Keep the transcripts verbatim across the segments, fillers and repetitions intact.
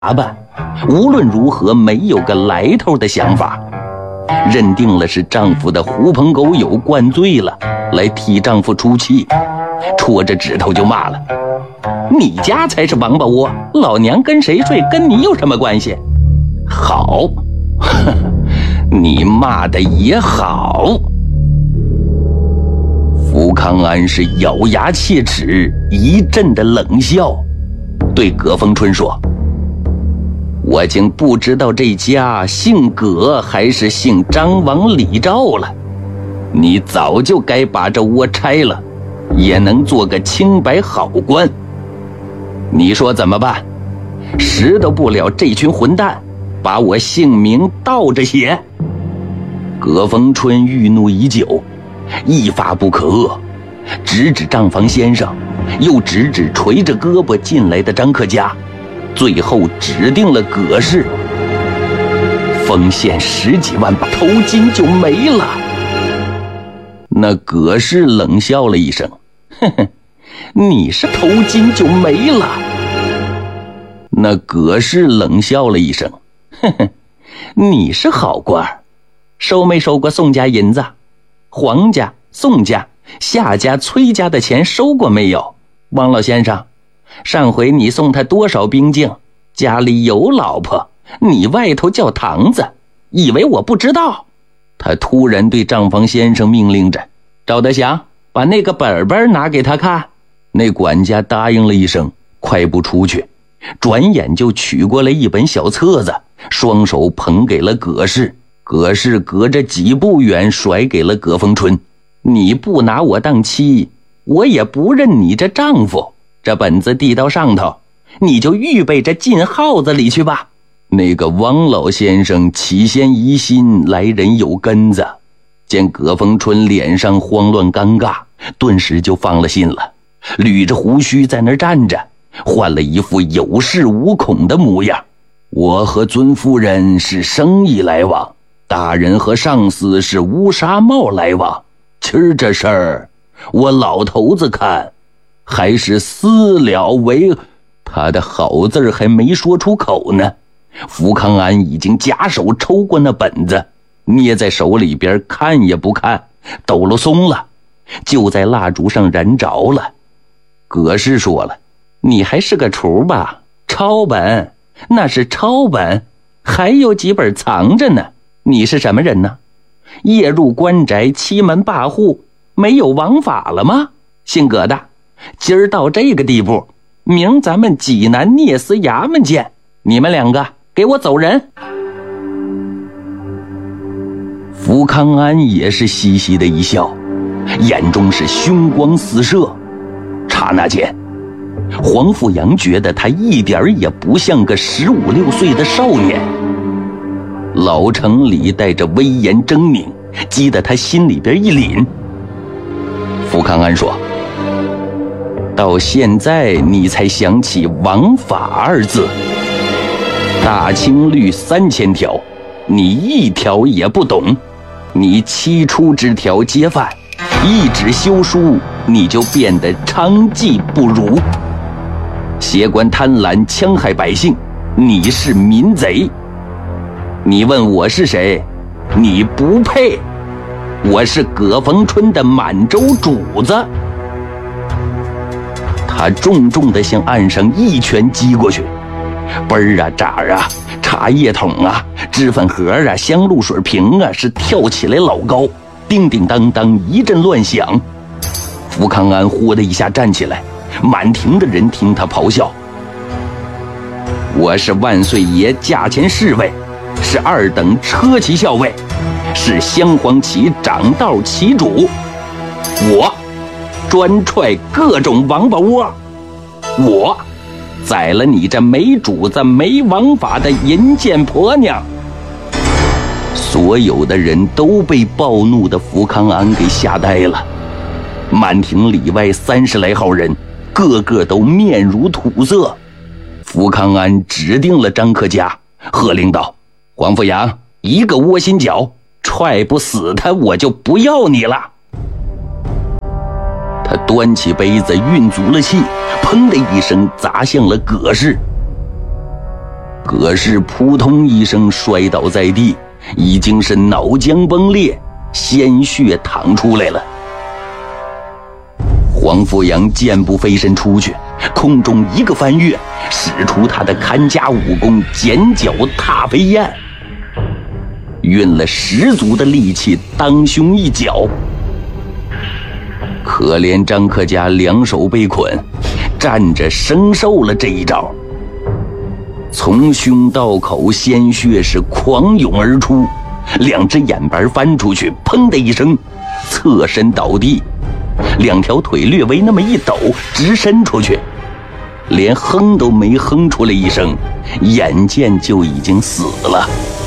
扮，无论如何没有个来头的想法，认定了是丈夫的狐朋狗友灌醉了，来替丈夫出气，戳着指头就骂了：你家才是王八窝，老娘跟谁睡跟你有什么关系？好，呵呵，你骂的也好。福康安是咬牙切齿，一阵的冷笑，对葛逢春说：我竟不知道这家姓葛还是姓张王李赵了，你早就该把这窝拆了，也能做个清白好官。你说怎么办？识得不了这群混蛋，把我姓名倒着写。葛逢春郁怒已久，一发不可遏，指指账房先生，又指指垂着胳膊进来的张克家，最后指定了葛氏。丰县十几万把头金就没了。那葛氏冷笑了一声：呵呵，你是头金就没了。那葛氏冷笑了一声：呵呵，你是好官，收没收过宋家银子？黄家、宋家、夏家、崔家的钱收过没有？汪老先生，上回你送他多少兵境？家里有老婆，你外头叫堂子，以为我不知道？他突然对账房先生命令着：赵德祥，把那个本本拿给他看。那管家答应了一声，快步出去，转眼就取过来一本小册子，双手捧给了葛氏。葛氏隔着几步远甩给了葛逢春：你不拿我当妻，我也不认你这丈夫。这本子递到上头，你就预备着进号子里去吧。那个汪老先生起先疑心来人有根子，见葛逢春脸上慌乱尴尬，顿时就放了心了，捋着胡须在那儿站着，换了一副有恃无恐的模样。我和尊夫人是生意来往，大人和上司是乌纱帽来往，今儿这事儿我老头子看还是私了为……他的好字还没说出口呢，福康安已经假手抽过那本子，捏在手里边看也不看，抖了松了，就在蜡烛上燃着了。葛氏说了：你还是个厨吧，抄本，那是抄本，还有几本藏着呢。你是什么人呢？夜入官宅，欺门霸户，没有王法了吗？姓葛的，今儿到这个地步，明咱们济南聂司衙门见，你们两个给我走人。福康安也是嘻嘻的一笑，眼中是凶光四射。刹那间，黄富阳觉得他一点也不像个十五六岁的少年。老城里带着威严狰狞，激得他心里边一凛。福康安说：到现在你才想起王法二字，大清律三千条，你一条也不懂。你七出之条皆犯，一纸休书，你就变得娼妓不如。挟官贪婪，戕害百姓，你是民贼。你问我是谁？你不配。我是葛逢春的满洲主子。他重重地向岸上一拳击过去，杯儿啊、渣儿啊、茶叶桶啊、脂粉盒啊、香露水瓶啊，是跳起来老高，叮叮当当一阵乱响。福康安忽的一下站起来，满庭的人听他咆哮：我是万岁爷驾前侍卫，是二等车骑校尉，是镶黄旗掌道旗主，我专踹各种王八窝，我宰了你这没主子没王法的淫贱婆娘。所有的人都被暴怒的福康安给吓呆了，满庭里外三十来号人，个个都面如土色。福康安指定了张克家，喝令道：黄富阳，一个窝心脚，踹不死他，我就不要你了。他端起杯子，运足了气，砰的一声砸向了葛氏。 葛氏扑通一声摔倒在地，已经是脑浆崩裂，鲜血淌出来了。黄富阳健步飞身出去，空中一个翻跃，使出他的看家武功剪脚踏飞燕，运了十足的力气当胸一脚。可怜张克家两手被捆，站着生受了这一招，从胸到口鲜血是狂涌而出，两只眼板翻出去，砰的一声侧身倒地，两条腿略微那么一抖，直伸出去，连哼都没哼出来一声，眼见就已经死了。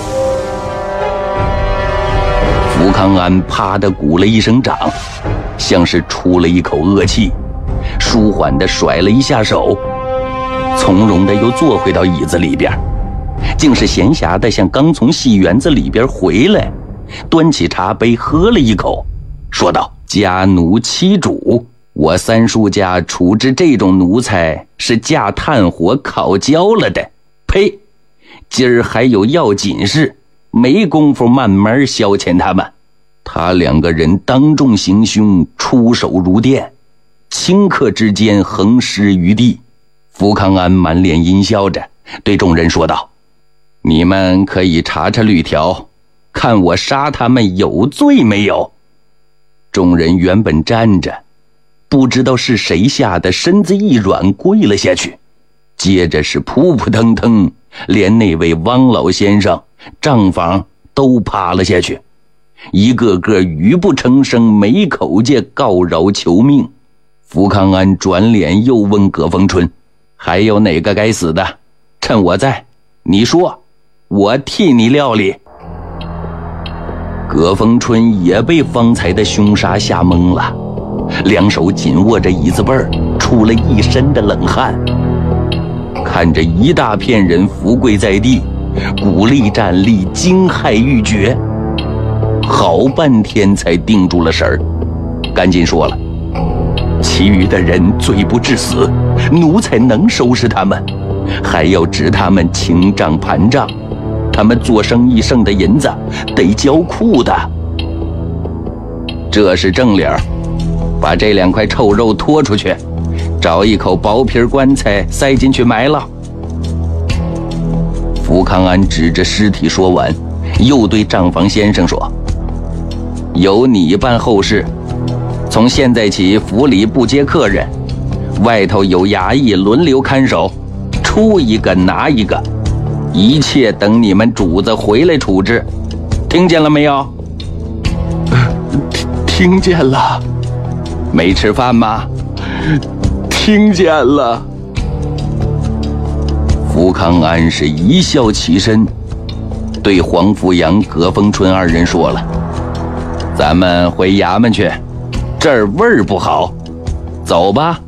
福康安啪地鼓了一声掌，像是出了一口恶气，舒缓地甩了一下手，从容地又坐回到椅子里边，竟是闲暇地像刚从戏园子里边回来，端起茶杯喝了一口，说道：家奴欺主，我三叔家处置这种奴才是架炭火烤焦了的，呸！今儿还有要紧事，没工夫慢慢消遣他们。他两个人当众行凶，出手如电，顷刻之间横尸于地。福康安满脸阴笑着对众人说道：你们可以查查律条，看我杀他们有罪没有。众人原本站着，不知道是谁吓得身子一软跪了下去，接着是扑扑腾腾，连那位汪老先生、账房都趴了下去，一个个语不成声，没口界告饶求命。福康安转脸又问葛逢春：还有哪个该死的？趁我在，你说，我替你料理。葛逢春也被方才的凶杀吓懵了，两手紧握着椅子背儿，出了一身的冷汗。看着一大片人伏跪在地，鼓励站立，惊骇欲绝，好半天才定住了神儿，赶紧说了：其余的人罪不至死，奴才能收拾他们，还要指他们清账盘账，他们做生意剩的银子得交库的。这是正理儿，把这两块臭肉拖出去，找一口薄皮棺材塞进去埋了。福康安指着尸体说完，又对账房先生说：由你办后事，从现在起府里不接客人，外头有衙役轮流看守，出一个拿一个，一切等你们主子回来处置，听见了没有？ 听听见了。 没吃饭吗？ 听见了。 福康安是一笑起身，对黄富阳、葛逢春二人说了：咱们回衙门去，这儿味儿不好，走吧。